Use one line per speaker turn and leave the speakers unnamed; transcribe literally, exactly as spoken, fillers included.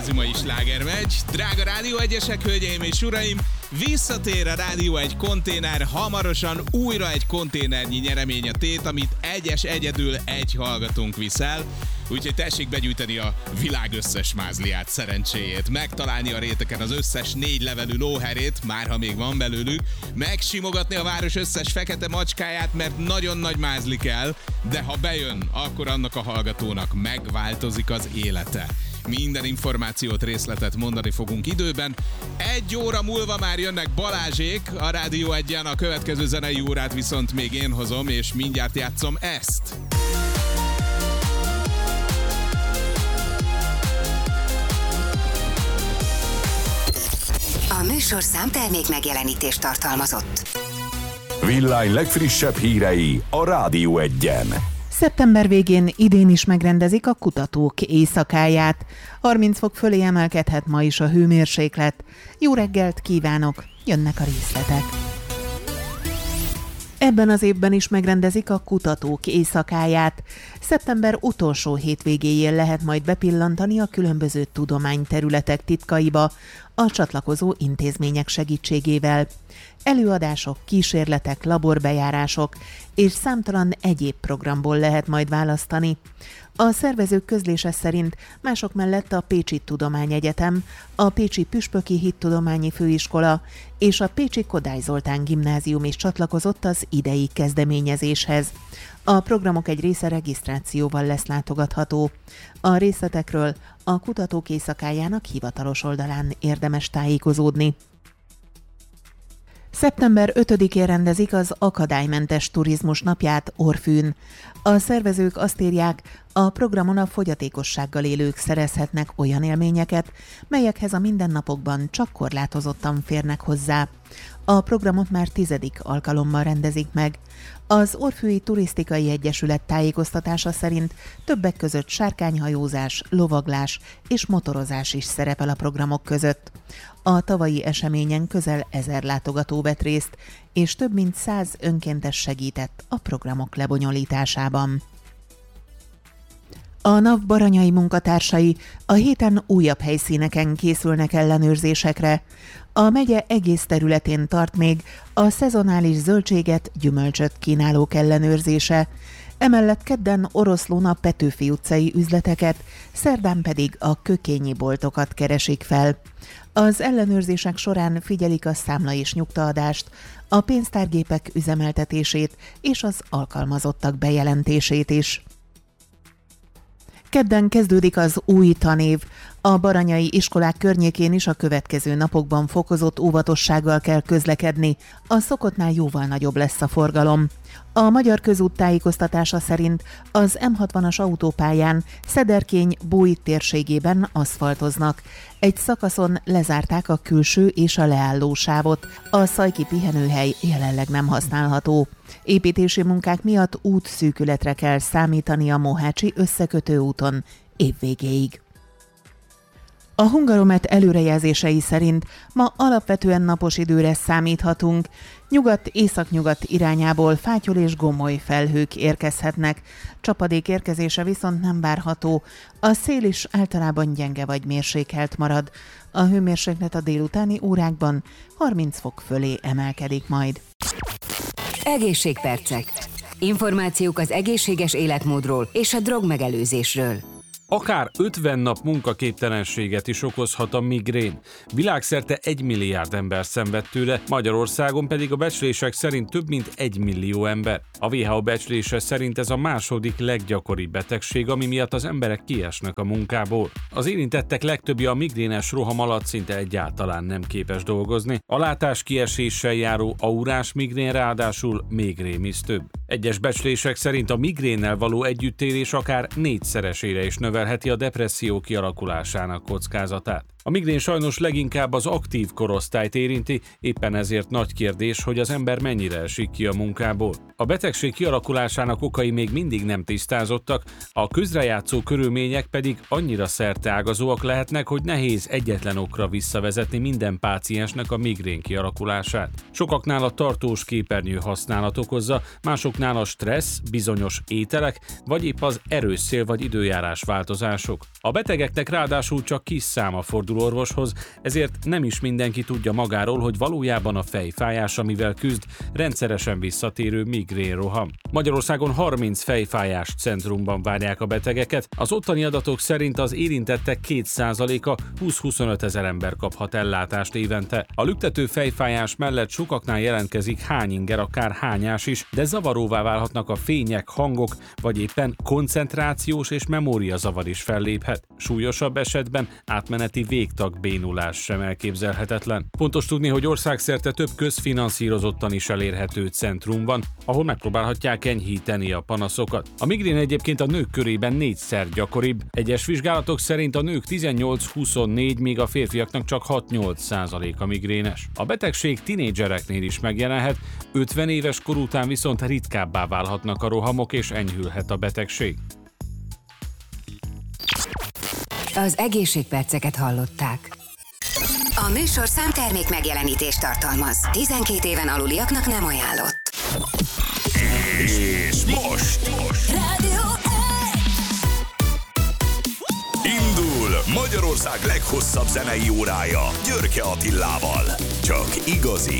Zimai slágermegy, drága Rádió egyesek, hölgyeim és uraim, visszatér a Rádió egy konténer, hamarosan újra egy konténernyi nyeremény a tét, amit egyes egyedül egy hallgatónk viszel, úgyhogy tessék begyűjteni a világ összes mázliát, szerencséjét, megtalálni a réteken az összes négy levelű lóherét, már ha még van belőlük, megsimogatni a város összes fekete macskáját, mert nagyon nagy mázli kell, de ha bejön, akkor annak a hallgatónak megváltozik az élete. Minden információt, részletet mondani fogunk időben. Egy óra múlva már jönnek Balázsék a Rádió egyen, a következő zenei órát viszont még én hozom, és mindjárt játszom ezt.
A műsorszám termék megjelenítést tartalmazott.
Villány legfrissebb hírei a Rádió egyen.
Szeptember végén idén is megrendezik a kutatók éjszakáját. harminc fok fölé emelkedhet ma is a hőmérséklet. Jó reggelt kívánok, jönnek a részletek. Ebben az évben is megrendezik a kutatók éjszakáját. Szeptember utolsó hétvégéjén lehet majd bepillantani a különböző tudományterületek titkaiba a csatlakozó intézmények segítségével. Előadások, kísérletek, laborbejárások és számtalan egyéb programból lehet majd választani. A szervezők közlése szerint mások mellett a Pécsi Tudományegyetem, a Pécsi Püspöki Hittudományi Főiskola és a Pécsi Kodály Zoltán Gimnázium is csatlakozott az idei kezdeményezéshez. A programok egy része regisztrációval lesz látogatható. A részletekről a Kutatók éjszakájának hivatalos oldalán érdemes tájékozódni. Szeptember ötödikén rendezik az akadálymentes turizmus napját Orfűn. A szervezők azt írják, a programon a fogyatékossággal élők szerezhetnek olyan élményeket, melyekhez a mindennapokban csak korlátozottan férnek hozzá. A programot már tizedik alkalommal rendezik meg. Az Orfűi Turisztikai Egyesület tájékoztatása szerint többek között sárkányhajózás, lovaglás és motorozás is szerepel a programok között. A tavalyi eseményen közel ezer látogató vett részt, és több mint száz önkéntes segített a programok lebonyolításában. A NAV baranyai munkatársai a héten újabb helyszíneken készülnek ellenőrzésekre. A megye egész területén tart még a szezonális zöldséget, gyümölcsöt kínálók ellenőrzése. Emellett kedden Oroszlón a Petőfi utcai üzleteket, szerdán pedig a kökényi boltokat keresik fel. Az ellenőrzések során figyelik a számla és nyugtaadást, a pénztárgépek üzemeltetését és az alkalmazottak bejelentését is. Kedden kezdődik az új tanév. A baranyai iskolák környékén is a következő napokban fokozott óvatossággal kell közlekedni, a szokottnál jóval nagyobb lesz a forgalom. A Magyar Közút tájékoztatása szerint az em hatvanas autópályán Szederkény-Bújt térségében aszfaltoznak. Egy szakaszon lezárták a külső és a leálló sávot. A szajki pihenőhely jelenleg nem használható. Építési munkák miatt útszűkületre kell számítani a Mohácsi összekötő úton évvégéig. A Hungaromet előrejelzései szerint ma alapvetően napos időre számíthatunk. Nyugat-északnyugat irányából fátyol és gomoly felhők érkezhetnek. Csapadék érkezése viszont nem várható. A szél is általában gyenge vagy mérsékelt marad. A hőmérséklet a délutáni órákban harminc fok fölé emelkedik majd.
Egészségpercek. Információk az egészséges életmódról és a drogmegelőzésről.
Akár ötven nap munkaképtelenséget is okozhat a migrén. Világszerte egy milliárd ember szenved tőle, Magyarországon pedig a becslések szerint több mint egy millió ember. A dupla vé há o becslése szerint ez a második leggyakoribb betegség, ami miatt az emberek kiesnek a munkából. Az érintettek legtöbbje a migrénes roham alatt szinte egyáltalán nem képes dolgozni. A látás kieséssel járó aurás migrén ráadásul még rémisztőbb. Egyes becslések szerint a migrénnel való együttélés akár négyszeresére is növelheti a depresszió kialakulásának kockázatát. A migrén sajnos leginkább az aktív korosztályt érinti, éppen ezért nagy kérdés, hogy az ember mennyire esik ki a munkából. A betegség kialakulásának okai még mindig nem tisztázottak, a közrejátszó körülmények pedig annyira szerteágazóak lehetnek, hogy nehéz egyetlen okra visszavezetni minden páciensnek a migrén kialakulását. Sokaknál a tartós képernyő használat okozza, másoknál a stressz, bizonyos ételek, vagy épp az erős szél vagy időjárás változások. A betegeknek ráadásul csak kis száma fordul orvoshoz, ezért nem is mindenki tudja magáról, hogy valójában a fejfájás, amivel küzd, rendszeresen visszatérő migrénroham. Magyarországon harminc fejfájás centrumban várják a betegeket, az ottani adatok szerint az érintettek két százaléka, húsz-huszonöt ezer ember kaphat ellátást évente. A lüktető fejfájás mellett sokaknál jelentkezik hányinger, akár hányás is, de zavaróvá válhatnak a fények, hangok, vagy éppen koncentrációs és memóriazavar is felléphet. Súlyosabb esetben átmeneti végtagbénulás sem elképzelhetetlen. Fontos tudni, hogy országszerte több közfinanszírozottan is elérhető centrum van, ahol megpróbálhatják enyhíteni a panaszokat. A migrén egyébként a nők körében négyszer gyakoribb. Egyes vizsgálatok szerint a nők tizennyolc-huszonnégy, míg a férfiaknak csak hat-nyolc százaléka migrénes. A betegség tinédzsereknél is megjelenhet, ötven éves kor után viszont ritkábbá válhatnak a rohamok és enyhülhet a betegség.
Az egészségperceket hallották.
A műsorszám termék megjelenítést tartalmaz. tizenkét éven aluliaknak nem ajánlott.
És most, most.
Rádió
Indul Magyarország leghosszabb zenei órája Györke Attilával. Csak igazi